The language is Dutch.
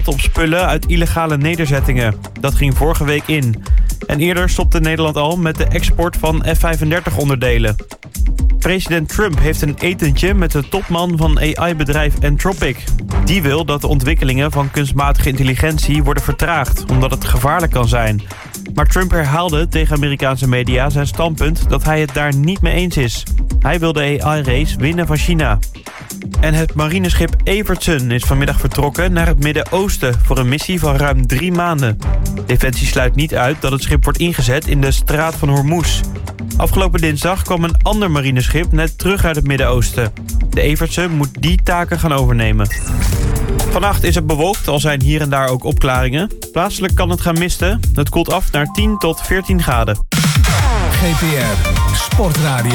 op spullen uit illegale nederzettingen. Dat ging vorige week in. En eerder stopte Nederland al met de export van F-35-onderdelen. President Trump heeft een etentje met de topman van AI-bedrijf Anthropic. Die wil dat de ontwikkelingen van kunstmatige intelligentie worden vertraagd, omdat het gevaarlijk kan zijn. Maar Trump herhaalde tegen Amerikaanse media zijn standpunt dat hij het daar niet mee eens is. Hij wil de AI-race winnen van China. En het marineschip Evertsen is vanmiddag vertrokken naar het Midden-Oosten voor een missie van ruim 3 maanden. Defensie sluit niet uit dat het schip wordt ingezet in de straat van Hormuz. Afgelopen dinsdag kwam een ander marineschip net terug uit het Midden-Oosten. De Evertsen moet die taken gaan overnemen. Vannacht is het bewolkt, al zijn hier en daar ook opklaringen. Plaatselijk kan het gaan misten. Het koelt af naar 10 tot 14 graden. GPR Sportradio.